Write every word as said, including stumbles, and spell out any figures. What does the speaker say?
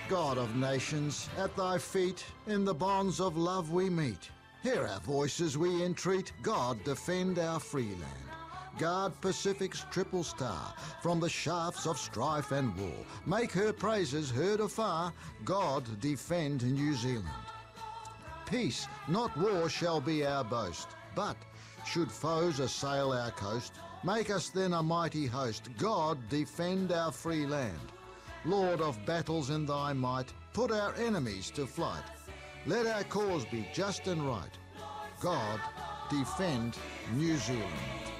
God of nations, at thy feet, in the bonds of love we meet. Hear our voices we entreat, God defend our free land. Guard Pacific's triple star from the shafts of strife and war. Make her praises heard afar, God defend New Zealand. Peace, not war, shall be our boast, but should foes assail our coast, make us then a mighty host, God defend our free land. Lord of battles in thy might, put our enemies to flight. Let our cause be just and right. God defend New Zealand.